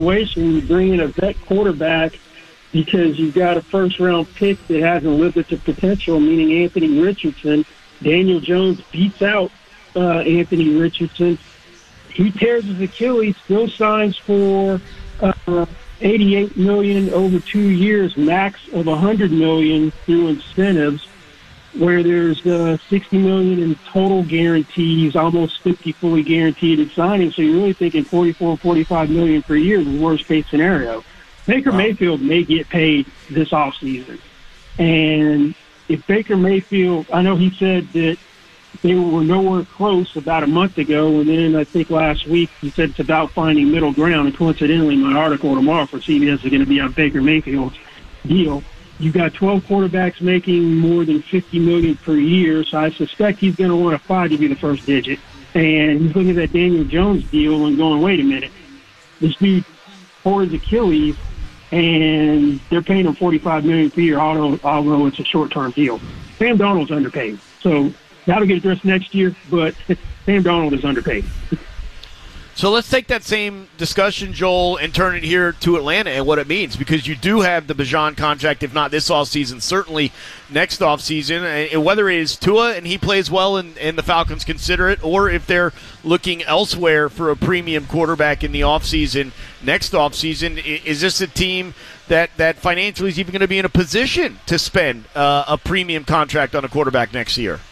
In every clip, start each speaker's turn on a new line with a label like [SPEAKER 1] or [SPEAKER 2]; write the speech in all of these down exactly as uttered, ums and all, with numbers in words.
[SPEAKER 1] situation. You bring in a vet quarterback because you've got a first-round pick that hasn't lived up to potential, meaning Anthony Richardson. Daniel Jones beats out uh, Anthony Richardson. He tears his Achilles, still signs for uh, eighty-eight million dollars over two years, max of one hundred million dollars through incentives, where there's uh, sixty million dollars in total guarantees, almost fifty fully guaranteed in signing. So you're really thinking forty-four, forty-five million dollars per year is the worst-case scenario. Baker wow. Mayfield may get paid this offseason. And if Baker Mayfield, I know he said that they were nowhere close about a month ago, and then I think last week he said it's about finding middle ground. And coincidentally, my article tomorrow for C B S is going to be on Baker Mayfield's deal. You've got twelve quarterbacks making more than fifty million dollars per year, so I suspect he's going to want a five to be the first digit. And he's looking at that Daniel Jones deal and going, wait a minute, this dude tore his Achilles, and they're paying him forty-five million dollars per year, although, although it's a short-term deal. Sam Darnold's underpaid, so that'll get addressed next year, but Sam Darnold is underpaid.
[SPEAKER 2] So let's take that same discussion, Joel, and turn it here to Atlanta and what it means, because you do have the Bijan contract, if not this offseason, certainly next offseason. And whether it is Tua and he plays well and, and the Falcons consider it, or if they're looking elsewhere for a premium quarterback in the offseason, next offseason, is this a team that, that financially is even going to be in a position to spend uh, a premium contract on a quarterback next year?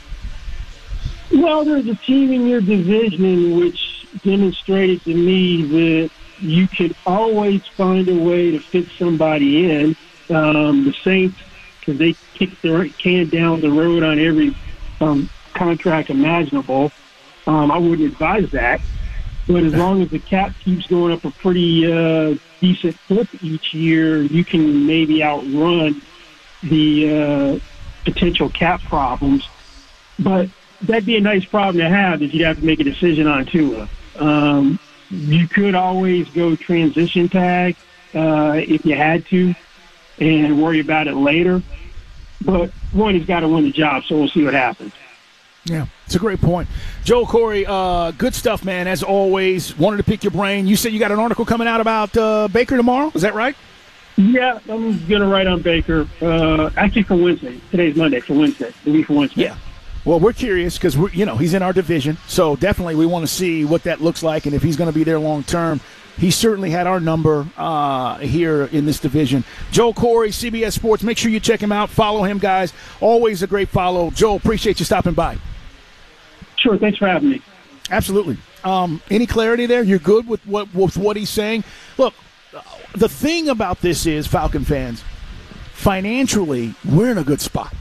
[SPEAKER 1] Well, there's a team in your division which demonstrated to me that you can always find a way to fit somebody in. Um, the Saints, because they kick the can down the road on every um, contract imaginable. Um, I wouldn't advise that. But as long as the cap keeps going up a pretty uh, decent clip each year, you can maybe outrun the uh, potential cap problems. But that'd be a nice problem to have if you'd have to make a decision on Tua. Um, you could always go transition tag uh, if you had to and worry about it later. But one, he's got to win the job, so we'll see what happens.
[SPEAKER 3] Yeah, it's a great point. Joel Corry, uh, good stuff, man, as always. Wanted to pick your brain. You said you got an article coming out about uh, Baker tomorrow. Is that right?
[SPEAKER 1] Yeah, I'm going to write on Baker. Uh, actually, for Wednesday. Today's Monday, for Wednesday. The week for Wednesday.
[SPEAKER 3] Yeah. Well, we're curious because, we're, you know, he's in our division, so definitely we want to see what that looks like and if he's going to be there long term. He certainly had our number uh, here in this division. Joel Corry, C B S Sports. Make sure you check him out. Follow him, guys. Always a great follow. Joel, appreciate you stopping by.
[SPEAKER 1] Sure. Thanks for having me.
[SPEAKER 3] Absolutely. Um, any clarity there? You're good with what, with what he's saying? Look, the thing about this is, Falcon fans, financially, we're in a good spot.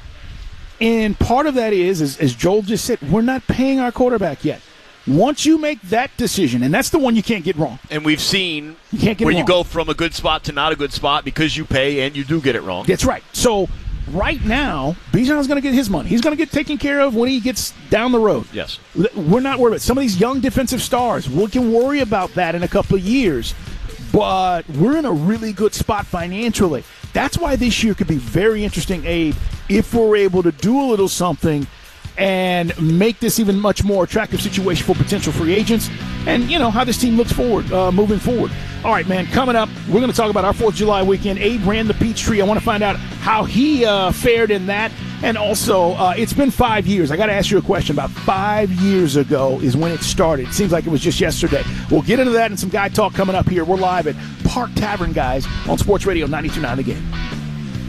[SPEAKER 3] And part of that is, is, as Joel just said, we're not paying our quarterback yet. Once you make that decision, and that's the one you can't get wrong.
[SPEAKER 2] And we've seen
[SPEAKER 3] you can't get
[SPEAKER 2] where
[SPEAKER 3] wrong.
[SPEAKER 2] You go from a good spot to not a good spot because you pay and you do get it wrong.
[SPEAKER 3] That's right. So right now, Bijan's going to get his money. He's going to get taken care of when he gets down the road.
[SPEAKER 2] Yes.
[SPEAKER 3] We're not worried about some of these young defensive stars. We can worry about that in a couple of years. But we're in a really good spot financially. That's why this year could be very interesting, Abe, if we're able to do a little something and make this even much more attractive situation for potential free agents and, you know, how this team looks forward, uh, moving forward. All right, man, coming up, we're going to talk about our fourth of July weekend. Abe ran the Peachtree. I want to find out how he uh, fared in that. And also, uh, it's been five years. I got to ask you a question. About five years ago is when it started. It seems like it was just yesterday. We'll get into that and some guy talk coming up here. We're live at Park Tavern, guys, on Sports Radio ninety-two point nine The Game.